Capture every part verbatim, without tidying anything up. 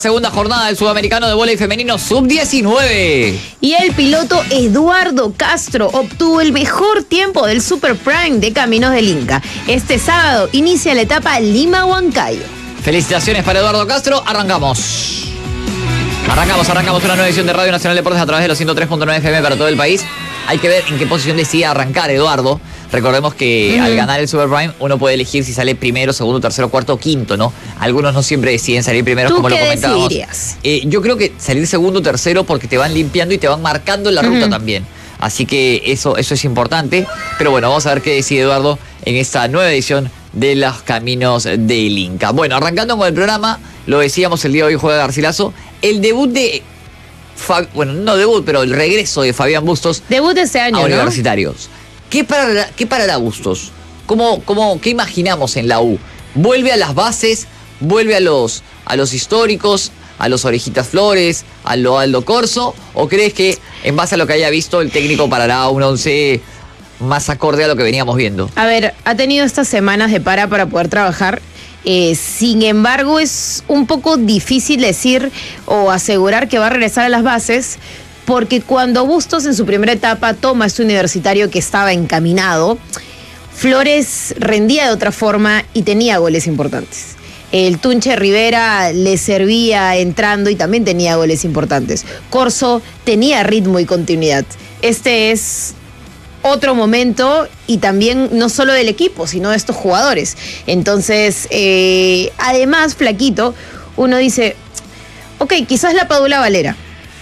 Segunda jornada del Sudamericano de Vóley Femenino sub diecinueve. Y el piloto Eduardo Castro obtuvo el mejor tiempo del Super Prime de Caminos del Inca. Este sábado inicia la etapa Lima-Huancayo. Felicitaciones para Eduardo Castro. Arrancamos. Arrancamos, arrancamos una nueva edición de Radio Nacional Deportes a través de los ciento tres punto nueve F M para todo el país. Hay que ver en qué posición decide arrancar Eduardo. Recordemos que uh-huh. al ganar el Super Prime uno puede elegir si sale primero, segundo, tercero, cuarto o quinto, ¿no? Algunos no siempre deciden salir primero, como lo comentábamos. Eh, yo creo que salir segundo, tercero, porque te van limpiando y te van marcando la ruta uh-huh. también. Así que eso, eso es importante. Pero bueno, vamos a ver qué decide Eduardo en esta nueva edición de los Caminos del Inca. Bueno, arrancando con el programa, lo decíamos, el día de hoy juega Garcilaso. El debut de... Fab... Bueno, no debut, pero el regreso de Fabián Bustos. Debut de este año, a ¿no? Universitarios. ¿Qué parará, qué parará Bustos? ¿Cómo, cómo, ¿Qué imaginamos en la U? ¿Vuelve a las bases? ¿Vuelve a los, a los históricos? ¿A los Orejitas Flores? ¿A lo Aldo Corso? ¿O crees que en base a lo que haya visto el técnico parará un once más acorde a lo que veníamos viendo? A ver, ha tenido estas semanas de para para poder trabajar. Eh, sin embargo, es un poco difícil decir o asegurar que va a regresar a las bases, porque cuando Bustos en su primera etapa toma este Universitario que estaba encaminado, Flores rendía de otra forma y tenía goles importantes. El Tunche Rivera le servía entrando y también tenía goles importantes. Corso tenía ritmo y continuidad. Este es otro momento y también no solo del equipo, sino de estos jugadores. Entonces, eh, además, flaquito, uno dice, ok, quizás la Padula Valera.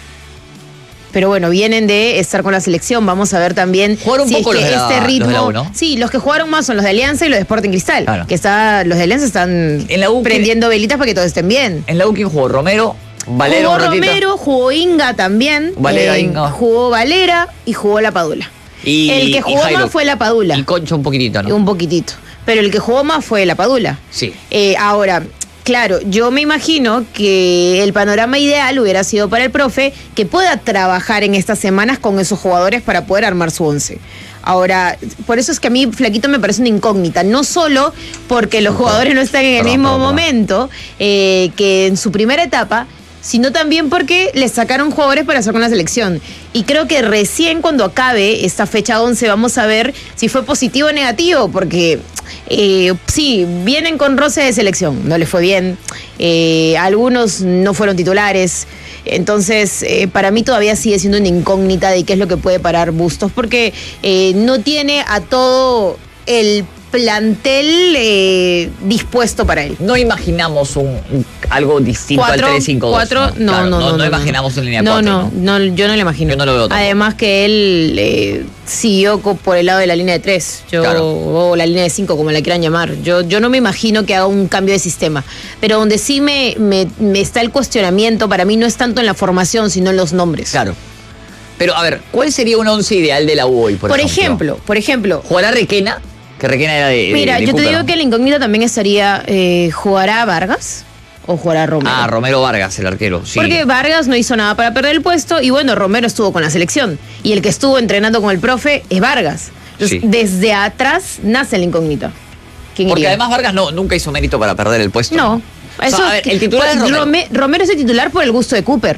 Pero bueno, vienen de estar con la selección. Vamos a ver también jugaron un si poco es que los de la, este ritmo. Los de la U, ¿no? Sí, los que jugaron más son los de Alianza y los de Sporting Cristal. Claro. Que está, los de Alianza están en la U, prendiendo ¿quién? velitas para que todos estén bien. En la U, ¿quién jugó? Romero, Valera. Jugó Romero, jugó Inga también. Valera, eh, Inga. Jugó Valera y jugó la Padula. Y, el que jugó más fue la Padula. Y Concha un poquitito, ¿no? Un poquitito. Pero el que jugó más fue la Padula. Sí. Eh, ahora, claro, yo me imagino que el panorama ideal hubiera sido para el profe que pueda trabajar en estas semanas con esos jugadores para poder armar su once. Ahora, por eso es que a mí Flaquito me parece una incógnita, no solo porque los jugadores no están en el mismo momento eh, que en su primera etapa, sino también porque les sacaron jugadores para hacer con la selección. Y creo que recién cuando acabe esta fecha once vamos a ver si fue positivo o negativo, porque eh, sí, vienen con roce de selección, no les fue bien, eh, algunos no fueron titulares. Entonces, eh, para mí todavía sigue siendo una incógnita de qué es lo que puede parar Bustos, porque eh, no tiene a todo el plantel eh, dispuesto para él. No imaginamos un, un algo distinto cuatro, al tres cinco dos. cuatro, ¿no? No, claro, no, no, no, no, no imaginamos no. en línea no, cuatro. No, no, no, yo no lo imagino. Yo no lo veo tampoco. Además que él eh, siguió por el lado de la línea de tres, yo, claro. o la línea de cinco, como la quieran llamar. Yo, yo no me imagino que haga un cambio de sistema. Pero donde sí me, me, me está el cuestionamiento, para mí no es tanto en la formación, sino en los nombres. Claro. Pero, a ver, ¿cuál sería un once ideal de la U hoy, por, por ejemplo? ejemplo? Por ejemplo, ¿jugará Requena? Que Requena era de Mira, de, de yo Cooper, te digo ¿no? que la incógnita también estaría, eh, ¿jugará Vargas o jugará Romero? Ah, Romero Vargas, el arquero, sí. Porque Vargas no hizo nada para perder el puesto y bueno, Romero estuvo con la selección. Y el que estuvo entrenando con el profe es Vargas. Entonces, Sí. desde atrás nace la incógnita. ¿Quién Porque iría? además Vargas no, nunca hizo mérito para perder el puesto. No. O Eso, sea, a ver, el titular es Romero. Rome- Romero es el titular por el gusto de Cooper.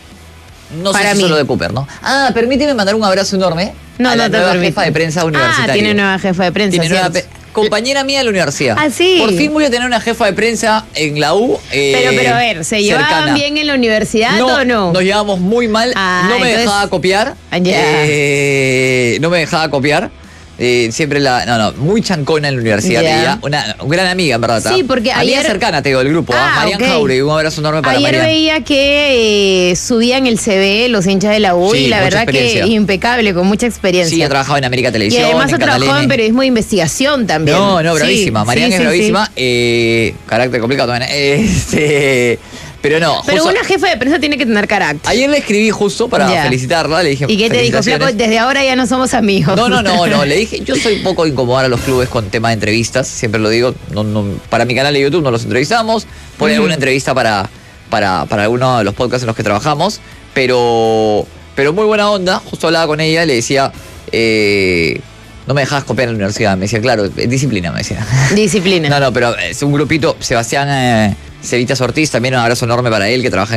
No sé para si mí. solo de Cooper, ¿no? Ah, permíteme mandar un abrazo enorme No, a la no te nueva permito. jefa de prensa universitaria. Ah, tiene nueva jefa de prensa. Tiene nueva ¿cierto? pe- compañera mía de la universidad. Ah, sí. Por fin voy a tener una jefa de prensa en la U. Eh, Pero, pero a ver, ¿se llevaban cercana. bien en la universidad no, o no? Nos llevamos muy mal. Ah, no me entonces- dejaba copiar. Ah, ya. Eh, no me dejaba copiar. Eh, siempre la. No, no, muy chancona en la universidad. Ya. Ella, una gran amiga, en verdad. Sí, porque amiga ayer- cercana, te digo, del grupo. Ah, ¿ah? Marian ok. Jauregui, un abrazo enorme para Ayer Marian. veía que eh, subían el C V los hinchas de la U Sí, y la mucha verdad que experiencia. impecable, con mucha experiencia. Sí, ha trabajado en América Y Televisión. además en ha trabajado Canal en N. periodismo de investigación también. No, no, Sí, bravísima. Mariana sí, es sí, bravísima. Eh, carácter complicado también. Este, pero no. Pero justo- una jefa de prensa tiene que tener carácter. Ayer le escribí justo para Ya. felicitarla. Le dije, ¿Y qué te dijo, felicitaciones. flaco? Desde ahora ya no somos amigos. No, no, no, no. Le dije, yo soy un poco incomodar a los clubes con tema de entrevistas. Siempre lo digo. No, no, para mi canal de YouTube no los entrevistamos. Por Ujú. alguna entrevista para, para, para alguno de los podcasts en los que trabajamos. Pero, pero muy buena onda. Justo hablaba con ella y le decía. Eh, no me dejabas copiar en la universidad. Me decía, claro, disciplina, me decía. Disciplina. No, no, pero es un grupito, Sebastián, eh, Cevitas Ortiz, también un abrazo enorme para él, que trabaja